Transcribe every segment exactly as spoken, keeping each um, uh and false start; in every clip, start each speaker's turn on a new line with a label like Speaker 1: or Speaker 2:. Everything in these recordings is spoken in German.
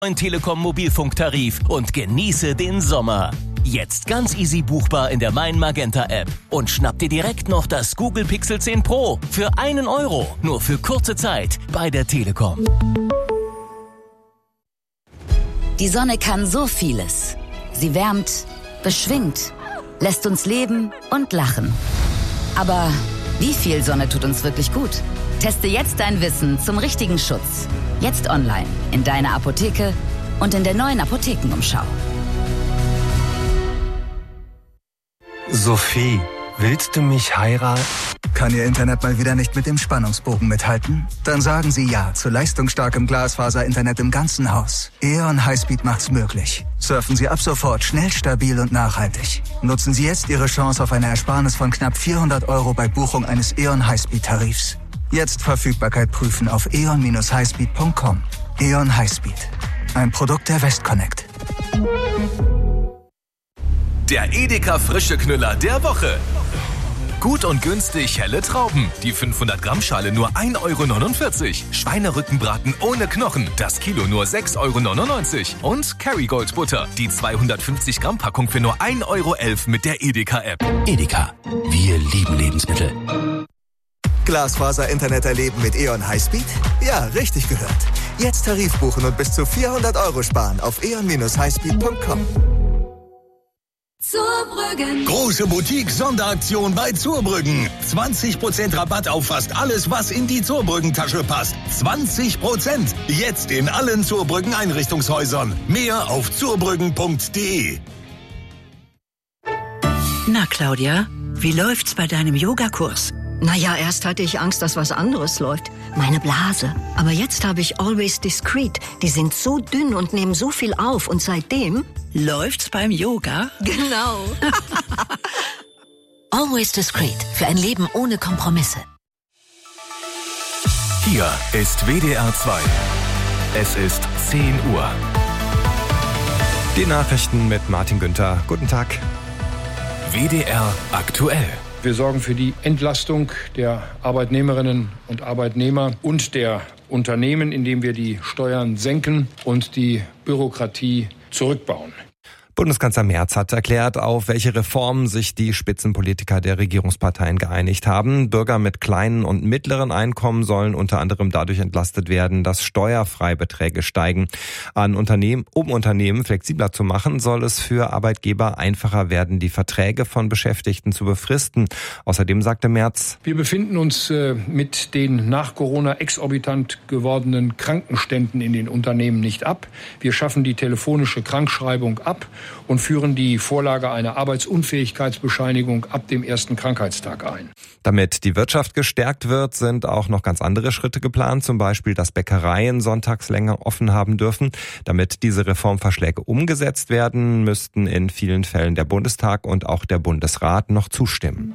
Speaker 1: Neuen Telekom Mobilfunktarif und genieße den Sommer. Jetzt ganz easy buchbar in der Mein Magenta App und schnapp dir direkt noch das Google Pixel zehn Pro für einen Euro, nur für kurze Zeit bei der Telekom.
Speaker 2: Die Sonne kann so vieles. Sie wärmt, beschwingt, lässt uns leben und lachen. Aber wie viel Sonne tut uns wirklich gut? Teste jetzt dein Wissen zum richtigen Schutz. Jetzt online, in deiner Apotheke und in der neuen Apothekenumschau.
Speaker 3: Sophie, willst du mich heiraten?
Speaker 4: Kann Ihr Internet mal wieder nicht mit dem Spannungsbogen mithalten? Dann sagen Sie ja zu leistungsstarkem Glasfaser-Internet im ganzen Haus. E O N Highspeed macht's möglich. Surfen Sie ab sofort schnell, stabil und nachhaltig. Nutzen Sie jetzt Ihre Chance auf eine Ersparnis von knapp vierhundert Euro bei Buchung eines E O N Highspeed-Tarifs. Jetzt Verfügbarkeit prüfen auf e o n dash highspeed punkt com. E O N Highspeed. Ein Produkt der Westconnect.
Speaker 5: Der Edeka Frische Knüller der Woche. Gut und günstig helle Trauben. Die fünfhundert Gramm Schale nur ein Euro neunundvierzig. Schweinerückenbraten ohne Knochen. Das Kilo nur sechs Euro neunundneunzig. Und Kerrygold Butter. Die zweihundertfünfzig Gramm Packung für nur ein Euro elf mit der Edeka-App.
Speaker 1: Edeka. Wir lieben Lebensmittel.
Speaker 6: Glasfaser-Internet erleben mit E O N Highspeed? Ja, richtig gehört. Jetzt Tarif buchen und bis zu vierhundert Euro sparen auf e o n dash highspeed punkt com.
Speaker 7: Zurbrüggen.
Speaker 8: Große Boutique-Sonderaktion bei Zurbrüggen. zwanzig Prozent Rabatt auf fast alles, was in die Zurbrüggen-Tasche passt. zwanzig Prozent. Jetzt in allen Zurbrüggen-Einrichtungshäusern. Mehr auf zurbrüggen punkt de.
Speaker 9: Na, Claudia, wie läuft's bei deinem Yogakurs?
Speaker 10: Naja, erst hatte ich Angst, dass was anderes läuft. Meine Blase. Aber jetzt habe ich Always Discreet. Die sind so dünn und nehmen so viel auf. Und seitdem...
Speaker 9: Läuft's beim Yoga?
Speaker 10: Genau.
Speaker 2: Always Discreet. Für ein Leben ohne Kompromisse.
Speaker 5: Hier ist W D R zwei. Es ist zehn Uhr.
Speaker 3: Die Nachrichten mit Martin Günther. Guten Tag.
Speaker 5: W D R aktuell.
Speaker 11: Wir sorgen für die Entlastung der Arbeitnehmerinnen und Arbeitnehmer und der Unternehmen, indem wir die Steuern senken und die Bürokratie zurückbauen.
Speaker 3: Bundeskanzler Merz hat erklärt, auf welche Reformen sich die Spitzenpolitiker der Regierungsparteien geeinigt haben. Bürger mit kleinen und mittleren Einkommen sollen unter anderem dadurch entlastet werden, dass Steuerfreibeträge steigen. An Unternehmen, um Unternehmen flexibler zu machen, soll es für Arbeitgeber einfacher werden, die Verträge von Beschäftigten zu befristen. Außerdem sagte Merz:
Speaker 11: Wir befinden uns äh, mit den nach Corona exorbitant gewordenen Krankenständen in den Unternehmen nicht ab. Wir schaffen die telefonische Krankschreibung ab und führen die Vorlage einer Arbeitsunfähigkeitsbescheinigung ab dem ersten Krankheitstag ein.
Speaker 3: Damit die Wirtschaft gestärkt wird, sind auch noch ganz andere Schritte geplant, zum Beispiel, dass Bäckereien sonntags länger offen haben dürfen. Damit diese Reformvorschläge umgesetzt werden, müssten in vielen Fällen der Bundestag und auch der Bundesrat noch zustimmen.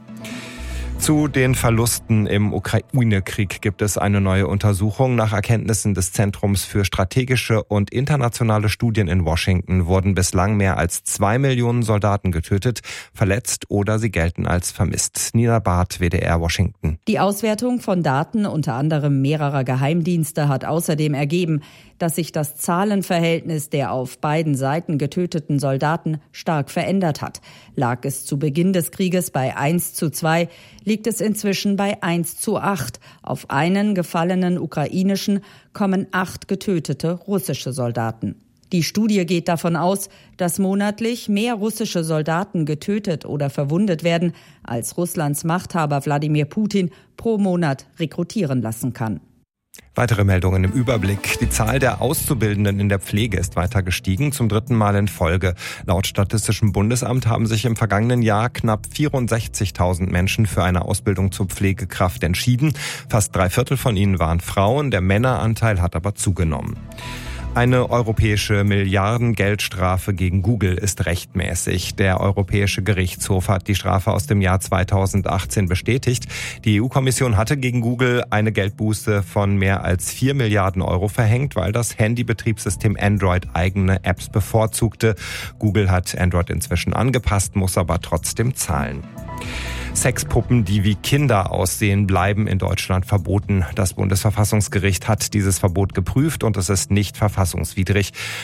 Speaker 3: Zu den Verlusten im Ukraine-Krieg gibt es eine neue Untersuchung. Nach Erkenntnissen des Zentrums für strategische und internationale Studien in Washington wurden bislang mehr als zwei Millionen Soldaten getötet, verletzt oder sie gelten als vermisst. Nina Barth, W D R Washington.
Speaker 12: Die Auswertung von Daten unter anderem mehrerer Geheimdienste hat außerdem ergeben, dass sich das Zahlenverhältnis der auf beiden Seiten getöteten Soldaten stark verändert hat. Lag es zu Beginn des Krieges bei eins zu zwei, liegt es inzwischen bei eins zu acht. Auf einen gefallenen ukrainischen kommen acht getötete russische Soldaten. Die Studie geht davon aus, dass monatlich mehr russische Soldaten getötet oder verwundet werden, als Russlands Machthaber Wladimir Putin pro Monat rekrutieren lassen kann.
Speaker 3: Weitere Meldungen im Überblick. Die Zahl der Auszubildenden in der Pflege ist weiter gestiegen, zum dritten Mal in Folge. Laut Statistischem Bundesamt haben sich im vergangenen Jahr knapp vierundsechzigtausend Menschen für eine Ausbildung zur Pflegekraft entschieden. Fast drei Viertel von ihnen waren Frauen, der Männeranteil hat aber zugenommen. Eine europäische Milliardengeldstrafe gegen Google ist rechtmäßig. Der Europäische Gerichtshof hat die Strafe aus dem Jahr zweitausendachtzehn bestätigt. Die E U-Kommission hatte gegen Google eine Geldbuße von mehr als vier Milliarden Euro verhängt, weil das Handybetriebssystem Android eigene Apps bevorzugte. Google hat Android inzwischen angepasst, muss aber trotzdem zahlen. Sexpuppen, die wie Kinder aussehen, bleiben in Deutschland verboten. Das Bundesverfassungsgericht hat dieses Verbot geprüft und es ist nicht verfassungswidrig.